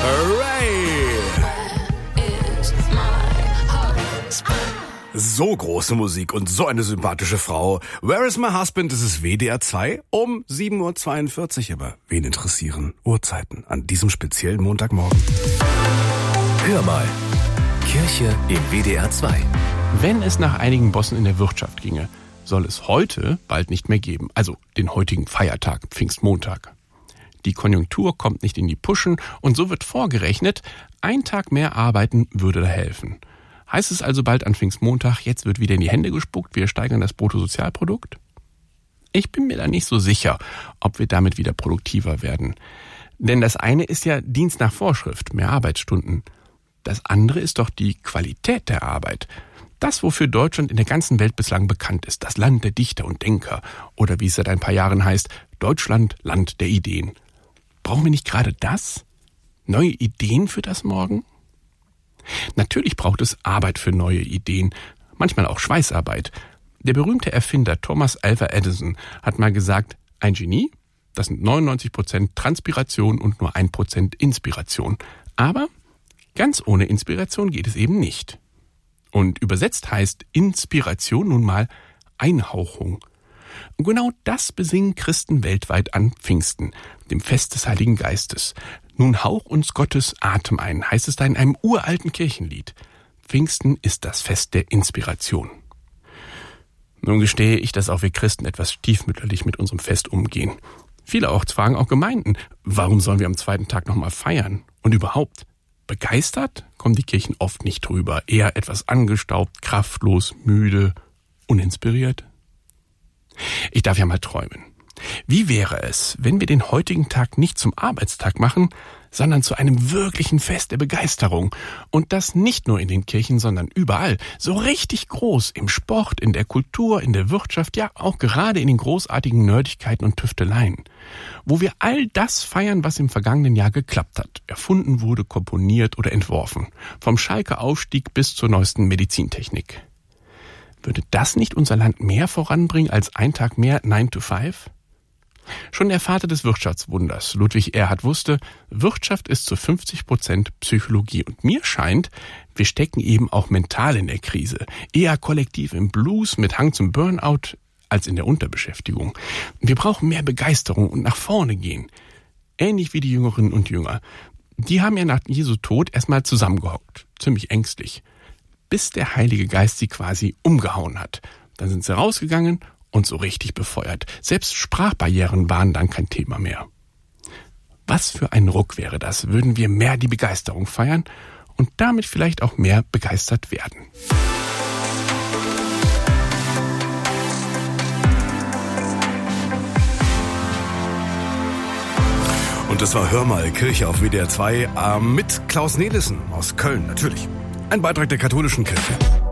Ray! So große Musik und so eine sympathische Frau. Where is my husband? Das ist WDR 2 um 7.42 Uhr. Aber wen interessieren Uhrzeiten an diesem speziellen Montagmorgen? Hör mal. Kirche im WDR 2. Wenn es nach einigen Bossen in der Wirtschaft ginge, soll es heute bald nicht mehr geben. Also den heutigen Feiertag, Pfingstmontag. Die Konjunktur kommt nicht in die Puschen und so wird vorgerechnet, ein Tag mehr arbeiten würde da helfen. Heißt es also bald an Pfingstmontag, jetzt wird wieder in die Hände gespuckt, wir steigern das Bruttosozialprodukt? Ich bin mir da nicht so sicher, ob wir damit wieder produktiver werden. Denn das eine ist ja Dienst nach Vorschrift, mehr Arbeitsstunden. Das andere ist doch die Qualität der Arbeit. Das, wofür Deutschland in der ganzen Welt bislang bekannt ist, das Land der Dichter und Denker. Oder wie es seit ein paar Jahren heißt, Deutschland, Land der Ideen. Brauchen wir nicht gerade das? Neue Ideen für das Morgen? Natürlich braucht es Arbeit für neue Ideen, manchmal auch Schweißarbeit. Der berühmte Erfinder Thomas Alva Edison hat mal gesagt, ein Genie, das sind 99% Transpiration und nur 1% Inspiration. Aber ganz ohne Inspiration geht es eben nicht. Und übersetzt heißt Inspiration nun mal Einhauchung. Und genau das besingen Christen weltweit an Pfingsten, dem Fest des Heiligen Geistes. Nun hauch uns Gottes Atem ein, heißt es da in einem uralten Kirchenlied. Pfingsten ist das Fest der Inspiration. Nun gestehe ich, dass auch wir Christen etwas stiefmütterlich mit unserem Fest umgehen. Vielerorts fragen auch Gemeinden, warum sollen wir am zweiten Tag nochmal feiern? Und überhaupt, begeistert kommen die Kirchen oft nicht drüber, eher etwas angestaubt, kraftlos, müde, uninspiriert. Ich darf ja mal träumen. Wie wäre es, wenn wir den heutigen Tag nicht zum Arbeitstag machen, sondern zu einem wirklichen Fest der Begeisterung? Und das nicht nur in den Kirchen, sondern überall. So richtig groß, im Sport, in der Kultur, in der Wirtschaft, ja auch gerade in den großartigen Nerdigkeiten und Tüfteleien. Wo wir all das feiern, was im vergangenen Jahr geklappt hat, erfunden wurde, komponiert oder entworfen. Vom Schalker Aufstieg bis zur neuesten Medizintechnik. Würde das nicht unser Land mehr voranbringen als ein Tag mehr 9 to 5? Schon der Vater des Wirtschaftswunders, Ludwig Erhard, wusste, Wirtschaft ist zu 50% Psychologie. Und mir scheint, wir stecken eben auch mental in der Krise. Eher kollektiv im Blues mit Hang zum Burnout als in der Unterbeschäftigung. Wir brauchen mehr Begeisterung und nach vorne gehen. Ähnlich wie die Jüngerinnen und Jünger. Die haben ja nach Jesu Tod erstmal zusammengehockt, ziemlich ängstlich, bis der Heilige Geist sie quasi umgehauen hat. Dann sind sie rausgegangen und so richtig befeuert. Selbst Sprachbarrieren waren dann kein Thema mehr. Was für ein Ruck wäre das, würden wir mehr die Begeisterung feiern und damit vielleicht auch mehr begeistert werden. Und das war Hör mal, Kirche auf WDR 2 mit Klaus Nelissen aus Köln, natürlich. Ein Beitrag der katholischen Kirche.